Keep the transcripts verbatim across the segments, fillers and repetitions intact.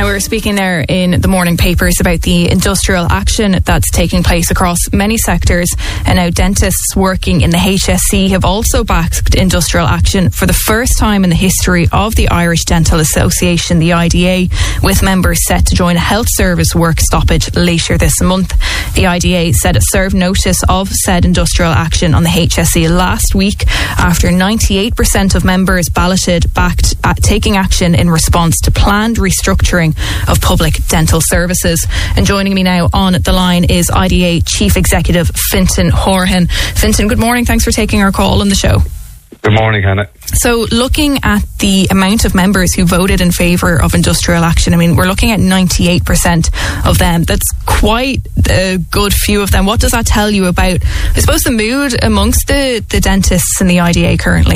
Now, we were speaking there in the morning papers about the industrial action that's taking place across many sectors, and now dentists working in the H S C have also backed industrial action for the first time in the history of the Irish Dental Association, the I D A, with members set to join a health service work stoppage later this month. The I D A said it served notice of said industrial action on the H S C last week after ninety-eight percent of members balloted backed at taking action in response to planned restructuring of public dental services. And joining me now on the line is I D A Chief Executive Fintan Horan. Fintan, good morning. Thanks for taking our call on the show. Good morning, Hannah. So looking at the amount of members who voted in favour of industrial action, I mean, we're looking at ninety-eight percent of them. That's quite a good few of them. What does that tell you about, I suppose, the mood amongst the, the dentists in the I D A currently?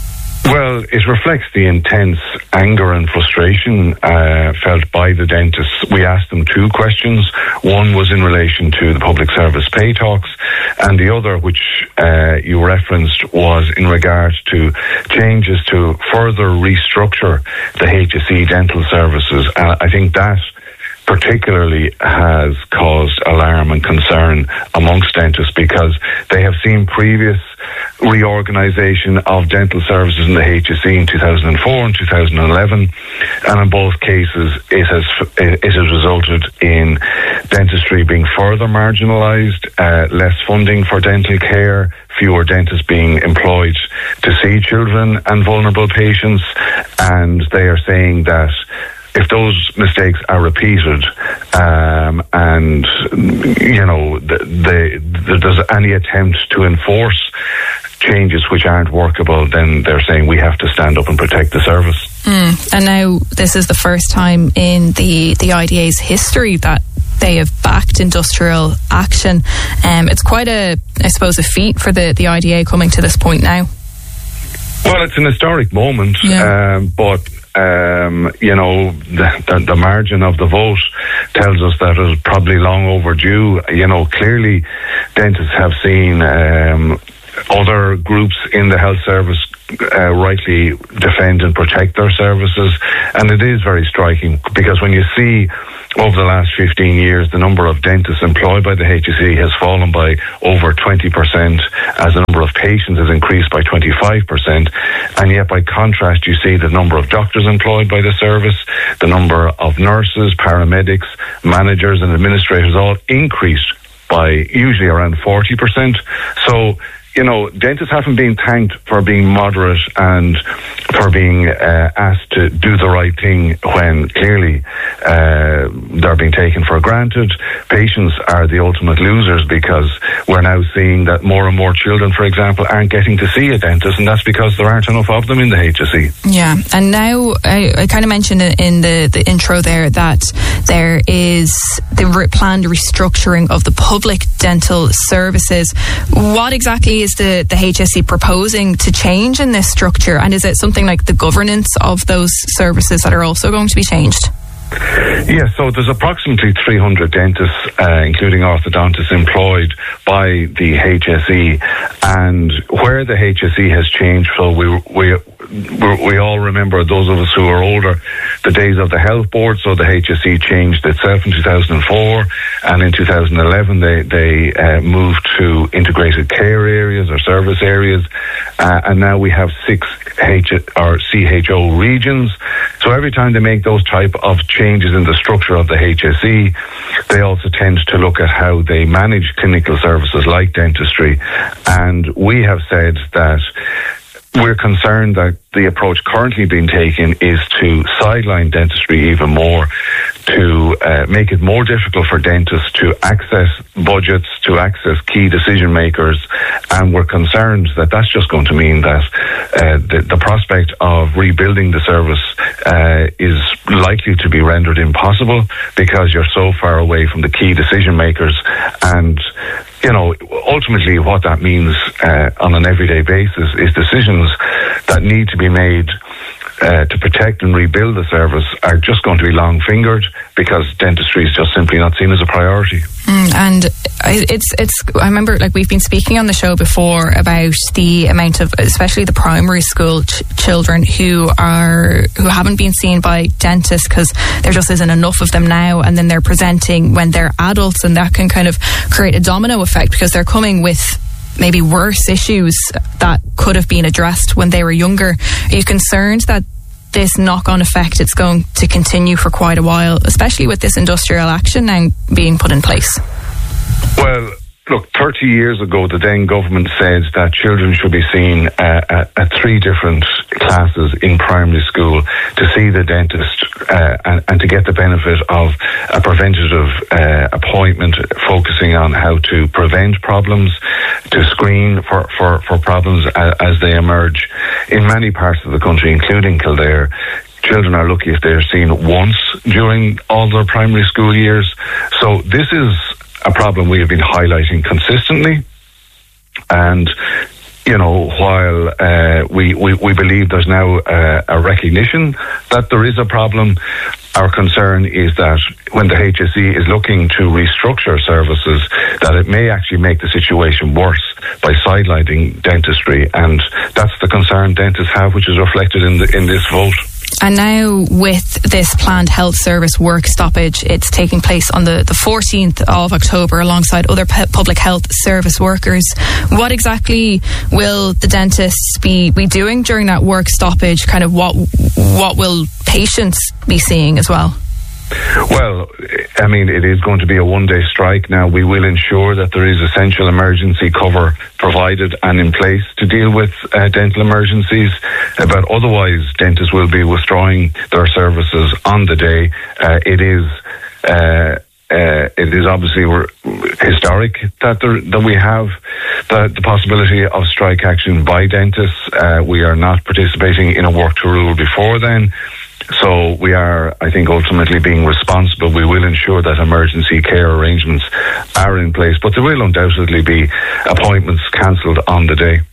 Well, it reflects the intense anger and frustration uh, felt by the dentists. We asked them two questions. One was in relation to the public service pay talks, and the other, which uh, you referenced, was in regards to changes to further restructure the H S C dental services. And I think that particularly has caused alarm and concern amongst dentists, because they have seen previous reorganisation of dental services in the H S C in two thousand four and two thousand eleven, and in both cases it has it has resulted in dentistry being further marginalised, uh, less funding for dental care, fewer dentists being employed to see children and vulnerable patients, and they are saying that if those mistakes are repeated, um, and you know the, the, there's any attempt to enforce changes which aren't workable, then they're saying we have to stand up and protect the service. Mm. And now this is the first time in the, the I D A's history that they have backed industrial action. Um, it's quite a, I suppose, a feat for the, the I D A coming to this point now. Well, it's an historic moment, yeah. um, but Um, you know, the, the, the margin of the vote tells us that it was probably long overdue. You know, clearly dentists have seen um, other groups in the health service uh, rightly defend and protect their services, and it is very striking, because when you see over the last fifteen years the number of dentists employed by the H S C has fallen by over twenty percent, as the number of patients has increased by twenty-five percent, and yet by contrast you see the number of doctors employed by the service, the number of nurses, paramedics, managers and administrators all increased by usually around forty percent. So, you know, dentists haven't been thanked for being moderate and for being uh, asked to do the right thing when clearly uh, they're being taken for granted. Patients are the ultimate losers, because we're now seeing that more and more children, for example, aren't getting to see a dentist, and that's because there aren't enough of them in the H S C. Yeah, and now I, I kind of mentioned in the, the intro there that there is the re- planned restructuring of the public dental services. What exactly is the, the H S C proposing to change in this structure, and is it something like the governance of those services that are also going to be changed? Yeah, so there's approximately three hundred dentists, uh, including orthodontists, employed by the H S E, and where the H S E has changed, so we we we all remember, those of us who are older, the days of the health board. So the H S E changed itself in two thousand four, and in two thousand eleven they they uh, moved to integrated care areas or service areas, uh, and now we have six H or C H O regions. So every time they make those type of changes in the structure of the H S E, they also tend to look at how they manage clinical services like dentistry, and we have said that we're concerned that the approach currently being taken is to sideline dentistry even more, to uh, make it more difficult for dentists to access budgets, to access key decision makers, and we're concerned that that's just going to mean that uh, the, the prospect of rebuilding the service uh, is likely to be rendered impossible, because you're so far away from the key decision makers. And you know, ultimately what that means uh, on an everyday basis is decisions that need to be made uh, to protect and rebuild the service are just going to be long-fingered because dentistry is just simply not seen as a priority. Mm, and it's it's. I remember, like, we've been speaking on the show before about the amount of, especially the primary school ch- children who are who haven't been seen by dentists because there just isn't enough of them now, and then they're presenting when they're adults, and that can kind of create a domino effect because they're coming with maybe worse issues that could have been addressed when they were younger. Are you concerned that this knock-on effect it's going to continue for quite a while, especially with this industrial action now being put in place? Well, look, thirty years ago, the then government said that children should be seen uh, at, at three different classes in primary school to see the dentist uh, and, and to get the benefit of a preventative uh, appointment focusing on how to prevent problems, to screen for, for, for problems as, as they emerge. In many parts of the country, including Kildare, children are lucky if they're seen once during all their primary school years. So this is a problem we have been highlighting consistently, and you know, while uh, we, we we believe there's now uh, a recognition that there is a problem, our concern is that when the H S E is looking to restructure services, that it may actually make the situation worse by sidelining dentistry, and that's the concern dentists have, which is reflected in the in this vote. And now with this planned health service work stoppage, it's taking place on the, the fourteenth of October alongside other p- public health service workers. What exactly will the dentists be, be doing during that work stoppage? Kind of what what will patients be seeing as well? Well, I mean, it is going to be a one-day strike. Now, we will ensure that there is essential emergency cover provided and in place to deal with uh, dental emergencies, uh, but otherwise dentists will be withdrawing their services on the day. Uh, it is uh, uh, it is obviously historic that there, that we have the, the possibility of strike action by dentists. Uh, we are not participating in a work to rule before then. So we are, I think, ultimately being responsible. We will ensure that emergency care arrangements are in place, but there will undoubtedly be appointments cancelled on the day.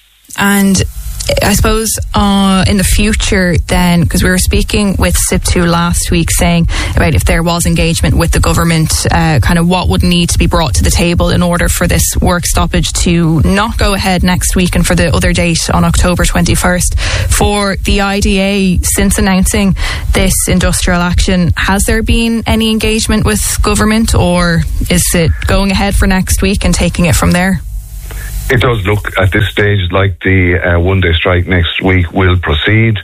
And I suppose uh, in the future then, because we were speaking with S I P two last week saying about if there was engagement with the government, uh, kind of what would need to be brought to the table in order for this work stoppage to not go ahead next week and for the other date on October twenty-first. For the I D A, since announcing this industrial action, has there been any engagement with government, or is it going ahead for next week and taking it from there? It does look at this stage like the uh, one-day strike next week will proceed.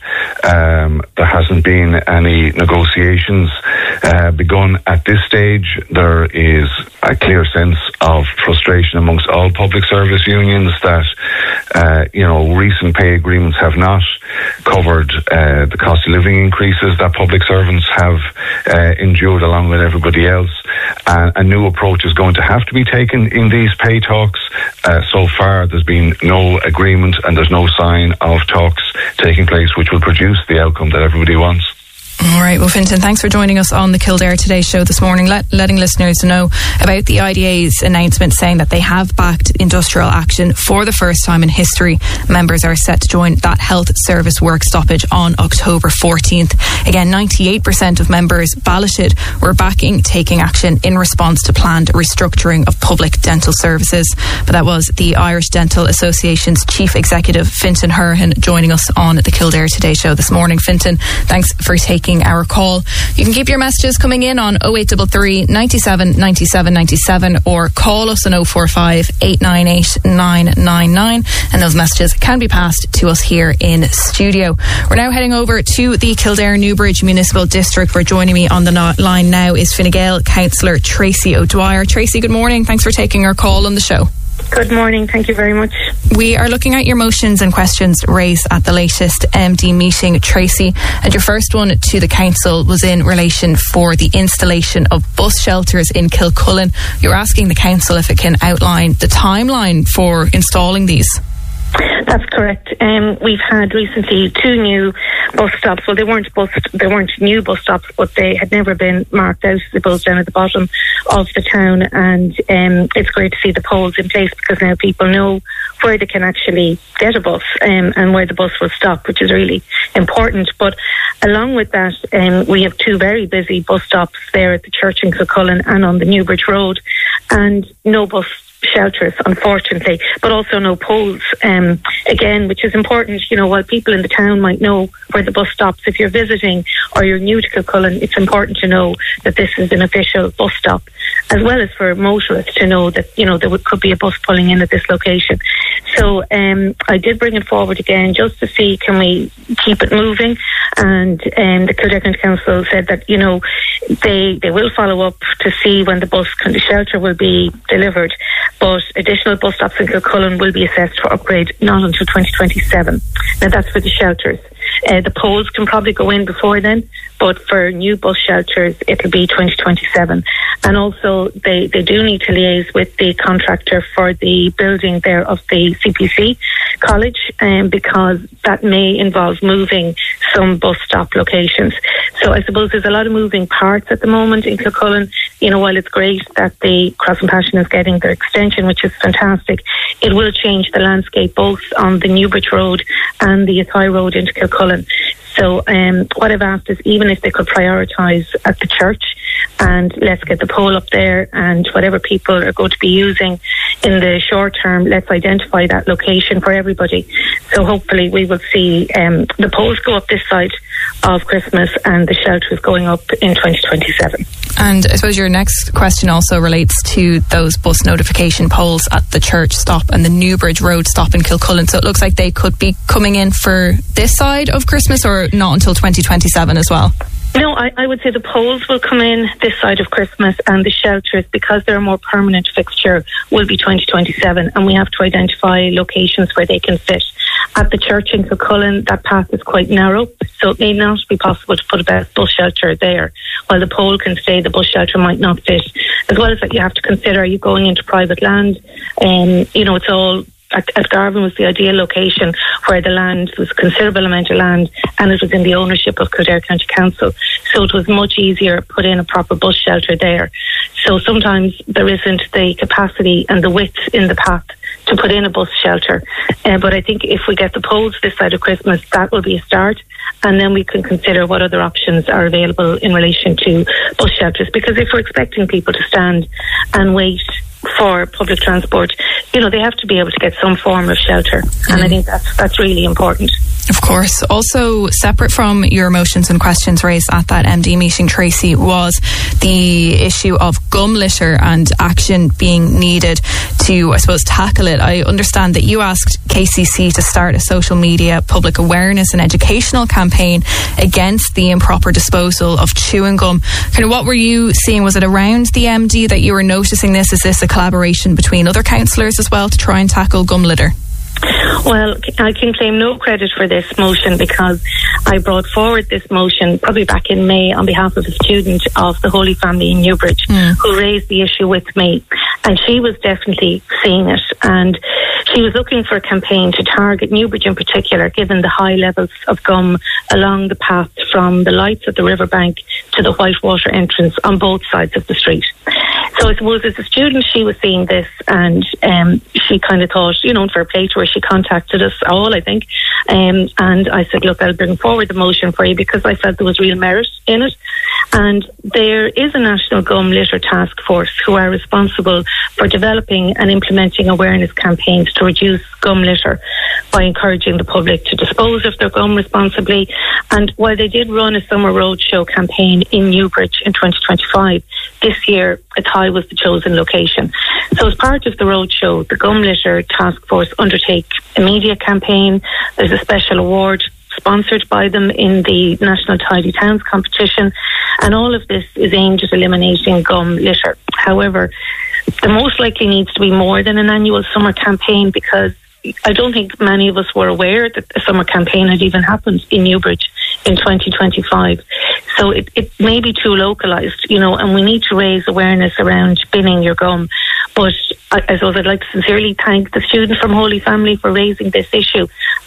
Um, there hasn't been any negotiations uh, begun at this stage. There is a clear sense of frustration amongst all public service unions that, uh, you know, recent pay agreements have not covered uh, the cost of living increases that public servants have uh, endured along with everybody else. Uh, a new approach is going to have to be taken in these pay talks. Uh, so far, there's been no agreement and there's no sign of talks taking place which will produce the outcome that everybody wants. All right, well, Fintan, thanks for joining us on the Kildare Today show this morning, let, letting listeners know about the I D A's announcement saying that they have backed industrial action for the first time in history. Members are set to join that health service work stoppage on October fourteenth. Again, ninety-eight percent of members balloted were backing taking action in response to planned restructuring of public dental services. But that was the Irish Dental Association's Chief Executive, Fintan Hourihan, joining us on the Kildare Today show this morning. Fintan, thanks for taking our call. You can keep your messages coming in on oh eight three three, nine seven, nine seven, nine seven or call us on oh four five, eight nine eight, nine nine nine, and those messages can be passed to us here in studio. We're now heading over to the Kildare Newbridge Municipal District, where joining me on the no- line now is Fine Gael Councillor Tracy O'Dwyer. Tracy, good morning. Thanks for taking our call on the show. Good morning. Thank you very much. We are looking at your motions and questions raised at the latest M D meeting, Tracy. And your first one to the council was in relation for the installation of bus shelters in Kilcullen. You're asking the council if it can outline the timeline for installing these. That's correct. Um, we've had recently two new bus stops. Well, they weren't bus, they weren't new bus stops, but they had never been marked out, I suppose, down at the bottom of the town. And um, it's great to see the poles in place, because now people know where they can actually get a bus um, and where the bus will stop, which is really important. But along with that, um, we have two very busy bus stops there at the church in Kilcullen and on the Newbridge Road, and no bus shelters, unfortunately, but also no poles, um, again, which is important. You know, while people in the town might know where the bus stops, if you're visiting or you're new to Kilcullen, it's important to know that this is an official bus stop, as well as for motorists to know that, you know, there could be a bus pulling in at this location. So um, I did bring it forward again just to see, can we keep it moving? And um, the Kildare County Council said that, you know, they they will follow up to see when the bus the shelter will be delivered, but additional bus stops in Kilcullen will be assessed for upgrade not until twenty twenty-seven. Now that's for the shelters. Uh, the poles can probably go in before then, but for new bus shelters it'll be twenty twenty-seven. And also they, they do need to liaise with the contractor for the building there of the C P C college, um, because that may involve moving some bus stop locations. So I suppose there's a lot of moving parts at the moment in Kilcullen. You know, while it's great that the Cross and Passion is getting their extension, which is fantastic, it will change the landscape both on the Newbridge Road and the Athy Road into Kilcullen. So um, what I've asked is, even if they could prioritise at the church, and let's get the pole up there, and whatever people are going to be using in the short term, let's identify that location for everybody. So hopefully we will see um, the poles go up this side of Christmas and the shelters going up in twenty twenty-seven. And I suppose your next question also relates to those bus notification poles at the church stop and the Newbridge Road stop in Kilcullen. So it looks like they could be coming in for this side of Christmas, or not until twenty twenty-seven as well? No, I, I would say the poles will come in this side of Christmas, and the shelters, because they're a more permanent fixture, will be twenty twenty-seven, and we have to identify locations where they can fit. At the church in Kilcullen, that path is quite narrow, so it may not be possible to put a bus shelter there. While the pole can stay, the bus shelter might not fit. As well as that, you have to consider, are you going into private land? Um, you know, it's all... At, at Garvan was the ideal location, where the land was a considerable amount of land, and it was in the ownership of Kildare County Council, so it was much easier to put in a proper bus shelter there. So sometimes there isn't the capacity and the width in the path to put in a bus shelter, uh, but I think if we get the poles this side of Christmas, that will be a start, and then we can consider what other options are available in relation to bus shelters. Because if we're expecting people to stand and wait for public transport, you know, they have to be able to get some form of shelter, mm. and I think that's that's really important. Of course. Also, separate from your motions and questions raised at that M D meeting, Tracy, was the issue of gum litter and action being needed to, I suppose, tackle it. I understand that you asked K C C to start a social media public awareness and educational campaign against the improper disposal of chewing gum. Kind of what were you seeing? Was it around the M D that you were noticing this? Is this a collaboration between other councillors as well to try and tackle gum litter? Well, I can claim no credit for this motion, because I brought forward this motion probably back in May on behalf of a student of the Holy Family in Newbridge, mm. who raised the issue with me, and she was definitely seeing it, and she was looking for a campaign to target Newbridge in particular, given the high levels of gum along the path from the lights at the riverbank to the Whitewater entrance on both sides of the street. So I suppose as a student she was seeing this, and um, she kind of thought, you know, fair play to her, she contacted us all, I think, um, and I said, look, I'll bring forward the motion for you, because I felt there was real merit in it. And there is a National Gum Litter Task Force who are responsible for developing and implementing awareness campaigns to reduce gum litter by encouraging the public to dispose of their gum responsibly. And while they did run a summer roadshow campaign in Newbridge in twenty twenty-five, this year Athy was the chosen location. So as part of the roadshow, the Gum Litter Task Force undertake a media campaign. There's a special award sponsored by them in the National Tidy Towns competition, and all of this is aimed at eliminating gum litter. However, there most likely needs to be more than an annual summer campaign, because I don't think many of us were aware that a summer campaign had even happened in Newbridge in twenty twenty-five. So it, it may be too localised, you know, and we need to raise awareness around binning your gum. But I, I suppose I'd like to sincerely thank the student from Holy Family for raising this issue,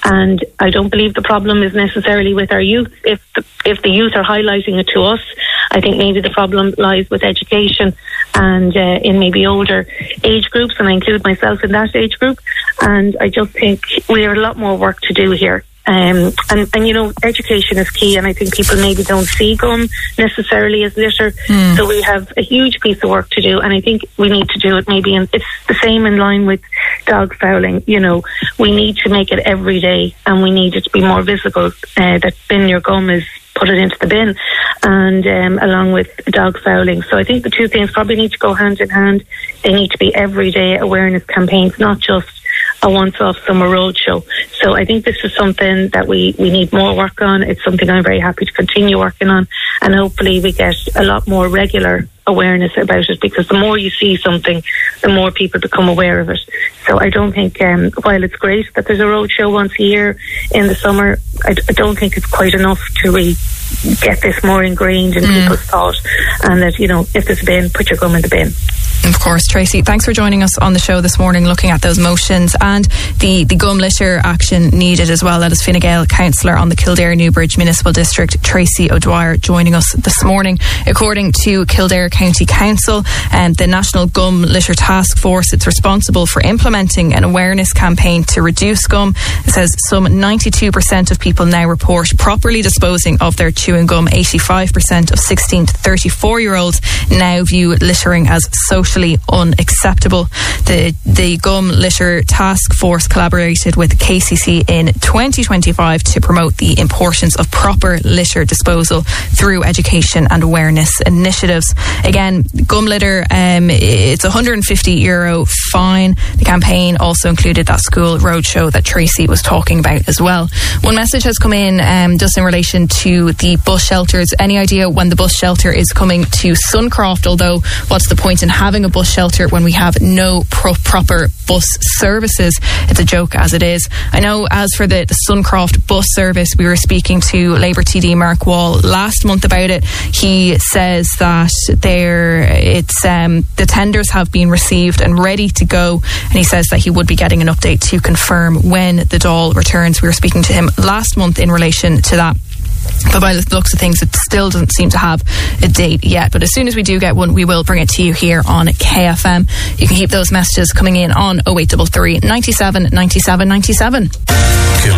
And I don't believe the problem is necessarily with our youth. If the, if the youth are highlighting it to us, I think maybe the problem lies with education and uh, in maybe older age groups, and I include myself in that age group. And I just think we have a lot more work to do here. Um, and, and, you know, education is key, and I think people maybe don't see gum necessarily as litter. Mm. So we have a huge piece of work to do, and I think we need to do it maybe, in, it's the same in line with dog fouling. You know, we need to make it every day, and we need it to be more visible, uh, that bin your gum is put it into the bin, and um, along with dog fouling. So I think the two things probably need to go hand in hand. They need to be everyday awareness campaigns, not just a once-off summer roadshow. So I think this is something that we, we need more work on. It's something I'm very happy to continue working on, and hopefully we get a lot more regular awareness about it, because the more you see something, the more people become aware of it. So I don't think, um, while it's great that there's a roadshow once a year in the summer, I, I don't think it's quite enough to really get this more ingrained in mm. people's thought, and that, you know, if there's a bin, put your gum in the bin. Of course. Tracy, thanks for joining us on the show this morning, looking at those motions and the, the gum litter action needed as well. That is Fine Gael councillor on the Kildare Newbridge Municipal District, Tracy O'Dwyer, joining us this morning. According to Kildare County Council and the National Gum Litter Task Force, it's responsible for implementing an awareness campaign to reduce gum. It says some ninety-two percent of people now report properly disposing of their chewing gum. eighty-five percent of sixteen to thirty-four year olds now view littering as social unacceptable. The the Gum Litter Task Force collaborated with K C C in twenty twenty-five to promote the importance of proper litter disposal through education and awareness initiatives. Again, gum litter, um, it's a one hundred fifty euro fine. The campaign also included that school roadshow that Tracy was talking about as well. One message has come in um, just in relation to the bus shelters. Any idea when the bus shelter is coming to Suncroft? Although, what's the point in having a bus shelter when we have no pro- proper bus services? It's a joke as it is. I know as for the, the Suncroft bus service, we were speaking to Labour T D Mark Wall last month about it. He says that there it's um, the tenders have been received and ready to go, and he says that he would be getting an update to confirm when the Dáil returns. We were speaking to him last month in relation to that. But by the looks of things, it still doesn't seem to have a date yet. But as soon as we do get one, we will bring it to you here on K F M. You can keep those messages coming in on oh eight three three, ninety-seven, ninety-seven, ninety-seven.